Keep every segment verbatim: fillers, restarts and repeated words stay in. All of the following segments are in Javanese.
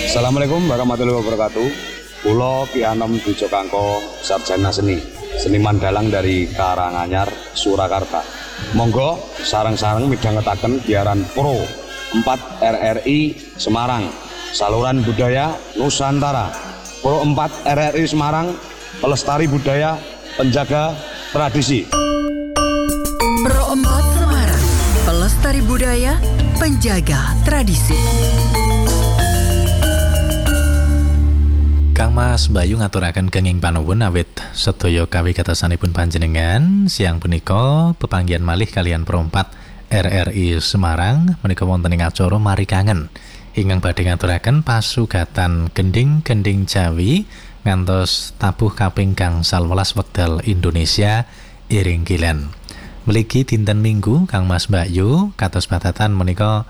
Assalamualaikum warahmatullahi wabarakatuh. Pulo Ki Anom Dujo Kangko, sarjana seni, seniman dalang dari Karanganyar, Surakarta. Monggo sareng-sareng midhangetaken giaran Pro empat R R I Semarang, saluran budaya Nusantara. Pro empat R R I Semarang, pelestari budaya, penjaga tradisi. Pro empat Semarang, pelestari budaya, penjaga tradisi. Kang Mas Bayu ngaturaken kenging panuwun awit sedaya kawigatosanipun panjenengan siang punika pepanggihan malih kalian Pro empat R R I Semarang menika wonten ing acara Mari Kangen ingkang badhe ngaturaken pasugatan gending-gending Jawi ngantos tabuh kaping gangsal welas wekdal Indonesia iring kilen. Mligi dinten Minggu Kang Mas Bayu kados batatan menika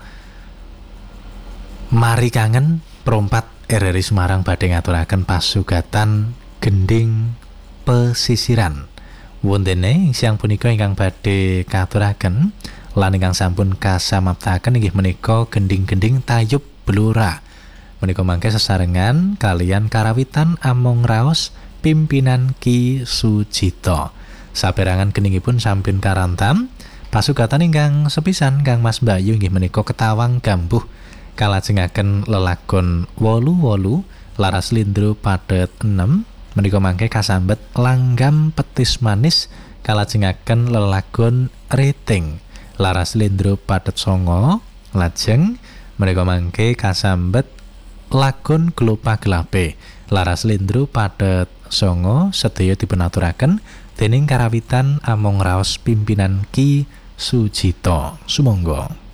Mari Kangen Pro empat R R I Semarang badhe ngaturaken pasugatan gending pesisiran. Wontene siang punika ingkang badhe katuraken lan ingkang sampun kasamaptaken inggih menika gending-gending Tayub Blora. Menika mangke sesarengan kalian karawitan among raos pimpinan Ki Sujito. Saperangan gendingipun sampun karantam. Pasugatan ingkang sepisan Kang Mas Bayu inggih menika Ketawang Gambuh kalajengaken lelagon wolu wolu laras lindro padet enam menika mangke kasambet langgam petis manis kalajengaken lelagon Reting laras lindro padet songo lajeng menika mangke kasambet lagon Glopa Gelape laras lindro padet songo sedaya dipunaturaken dening karawitan among raos pimpinan Ki Sujito. Sumangga.